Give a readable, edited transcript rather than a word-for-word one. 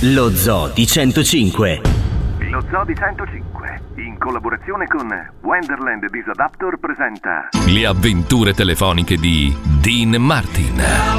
Lo Zoo di 105. Lo Zoo di 105, in collaborazione con Wonderland Disadaptor, presenta Le avventure telefoniche di Dean Martin.